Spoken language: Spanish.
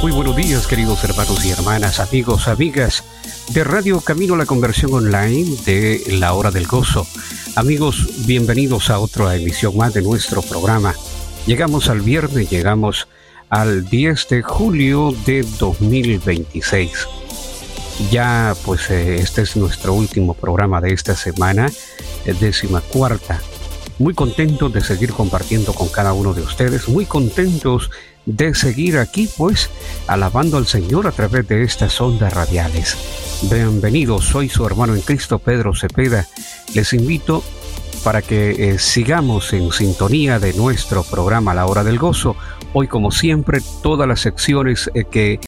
Muy buenos días, queridos hermanos y hermanas, amigos, amigas de Radio Camino a la Conversión Online de La Hora del Gozo. Amigos, bienvenidos a otra emisión más de nuestro programa. Llegamos al viernes, llegamos al 10 de julio de 2026. Ya, pues, este es nuestro último programa de esta semana, 14ª. Muy contentos de seguir compartiendo con cada uno de ustedes, muy contentos de seguir aquí, pues, alabando al Señor a través de estas ondas radiales. Bienvenidos, soy su hermano en Cristo, Pedro Cepeda. Les invito para que sigamos en sintonía de nuestro programa La Hora del Gozo. Hoy, como siempre, todas las secciones que